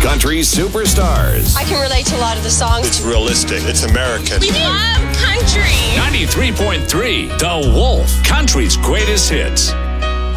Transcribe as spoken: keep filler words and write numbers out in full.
Country superstars. I can relate to a lot of the songs. It's realistic. It's American. We love country. ninety-three point three, The Wolf, country's greatest hits.